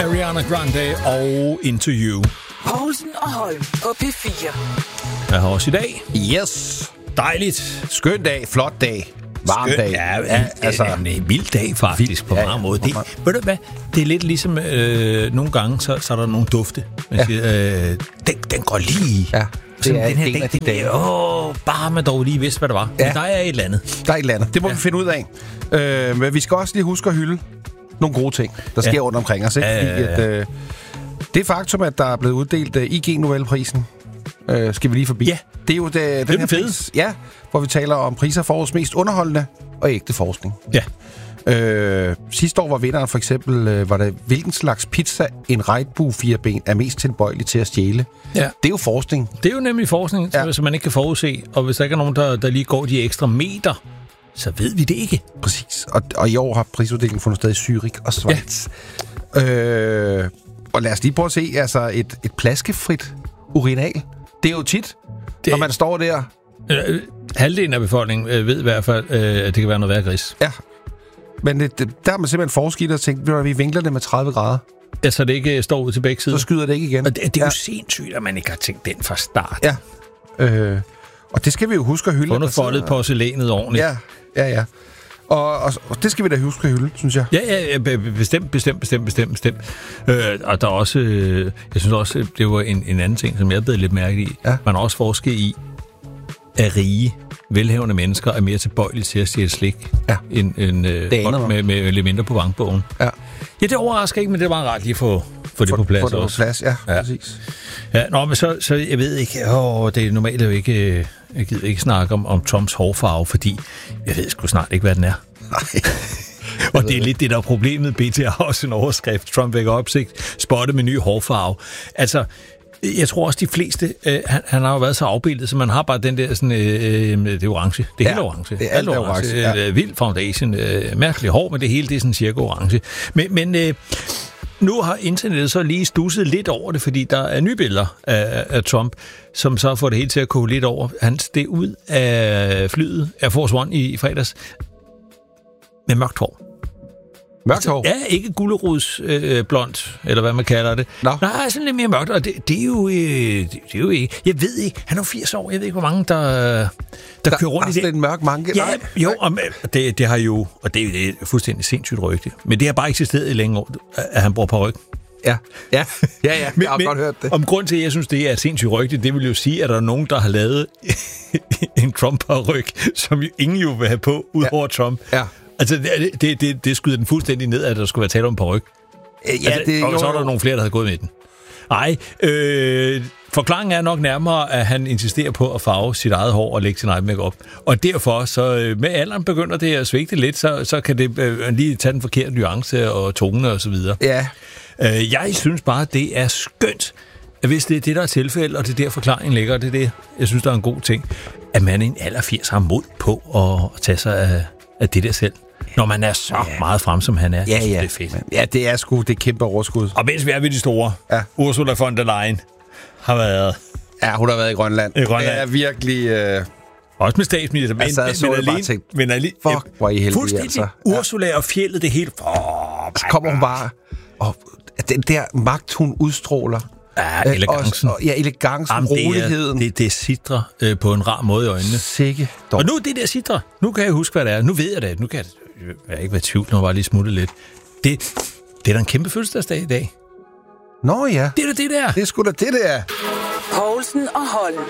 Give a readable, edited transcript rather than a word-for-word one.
Ariana Grande og Into You. Poulsen og Holm på P4. Jeg har også i dag. Yes. Dejligt. Skøn dag, flot dag, varm dag. Ja, altså en vild dag faktisk på mange måder. Ved du hvad? Det er lidt ligesom nogle gange, så er der nogle dufte. Man siger, den går lige. Ja. Det er den her dag, bare man dog lige vidste, hvad det var. Ja. Men der er et eller andet. Der er et eller andet. Det må vi finde ud af. Men vi skal også lige huske at hylde nogle gode ting, der sker rundt omkring os. Ikke? Fordi det faktum, at der er blevet uddelt IG Nobelprisen, skal vi lige forbi. Ja. Det er jo den her pris, hvor vi taler om priser for årets mest underholdende og ægte forskning. Ja. Sidste år var vinderen for eksempel, var det, hvilken slags pizza en regnbue-fireben er mest tilbøjelig til at stjæle. Ja. Det er jo forskning. Det er jo nemlig forskning, som man ikke kan forudse. Og hvis der ikke er nogen, der lige går de ekstra meter, så ved vi det ikke. Præcis. Og i år har prisuddelingen fundet sted i Zürich og Schweiz. Ja. Og lad os lige prøve at se, altså et plaskefrit urinal. Det er jo tit, når man står der. Halvdelen af befolkningen ved i hvert fald, at det kan være noget værre gris. Ja. Men der har man simpelthen forsket og tænkt, at vi vinkler det med 30 grader. Ja, så det ikke står ud til begge sider. Så skyder det ikke igen. Og det er jo sindssygt, at man ikke har tænkt den fra start. Ja. Og det skal vi jo huske at hylde. Få noget foldet porcelænet ordentligt. Ja. Og det skal vi da huske at hylde, synes jeg. Ja, bestemt. Og der er også, jeg synes også, det var en anden ting, som jeg blev lidt mærke i. Ja. Man har også forsket i, at rige, velhavende mennesker er mere tilbøjelige til at stjæle slik, end folk med lidt mindre på bankbogen. Ja, det overrasker ikke, men det var ret lige at få det på plads også. Få det på plads, ja, præcis. Ja, men så jeg ved ikke, det er normalt jo ikke, jeg gider ikke snakke om Trumps hårfarve, fordi jeg ved sgu snart ikke, hvad den er. Nej. Og det er lidt det, der er problemet. BT har også en overskrift. Trump vækker opsigt, spotte med ny hårfarve. Altså, jeg tror også, de fleste, han har jo været så afbildet, så man har bare den der sådan, det er orange. Det er helt orange. Det er alt orange. Ja. Vild foundation, mærkelig hår, men det hele det er sådan cirka orange. Men nu har internettet så lige stusset lidt over det, fordi der er nye billeder af Trump, som så får det hele til at koge lidt over. Han steg ud af flyet Air Force One i fredags med mørkt hår. Mørkt hår? Ja, ikke gulerodsblondt, eller hvad man kalder det. No. Nej, sådan lidt mere mørkt, og det er jo ikke... Jeg ved ikke, han er 80 år, jeg ved ikke, hvor mange, der kører rundt i det. Der er en mørk manke? Ja, jo, og det har jo... Og det er fuldstændig sindssygt rygte. Men det har bare eksisteret i længe år, at han bruger paryk. Ja. Jeg har godt hørt det. Om grund til, at jeg synes, det er et sindssygt rygte, det vil jo sige, at der er nogen, der har lavet en Trump-paryk, som jo ingen jo vil have på, udover Trump. Ja. Altså, det skyder den fuldstændig ned, at der skulle være tale om en paryk. Og så er der nogle flere, der havde gået med den. Nej, forklaringen er nok nærmere, at han insisterer på at farve sit eget hår og lægge sin egen make-up. Og derfor, så med alderen begynder det at svigte lidt, så kan det lige tage den forkerte nuance og tone og så videre. Ja. Jeg synes bare, det er skønt, hvis det er det, der er tilfældet, og det er der forklaringen ligger, det er det, jeg synes, der er en god ting, at man i en alder 80 har mod på at tage sig af det der selv. Når man er så meget frem, som han er. Ja. Det er fedt. Ja, det er sgu det kæmpe overskud. Og mens vi er ved de store, Ursula von der Leyen har været... Ja, hun har været i Grønland. Det er virkelig... Også med statsminister. Men alene... Fuck, hvor I heldige, fuldstændig altså. Ursula og fjeldet, det hele... Så kommer hun bare... Og den der magt, hun udstråler... Ja, elegancen. Elegancen, roligheden. Det sidder på en rar måde i øjnene. Sikke dog. Og nu er det der sidder. Nu kan jeg huske, hvad det er. Nu ved jeg det. Nu kan jeg ikke være i tvivl, når jeg bare lige smutte lidt. Det er da en kæmpe fødselsdagsdag i dag. Nå ja. Det er da det der. Det er sgu da det der. Poulsen og Holm.